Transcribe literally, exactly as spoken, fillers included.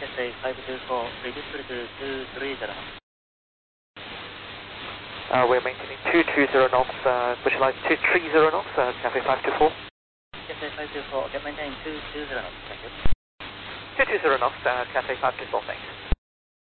Cathay five two four, registered to two three zero. Uh, we're maintaining two two zero knots, uh, visualize two three zero knots, uh, Cathay five two four. Cathay five two four, okay, maintaining two two zero knots, thank you. two two zero knots, uh, Cathay five two four, thanks.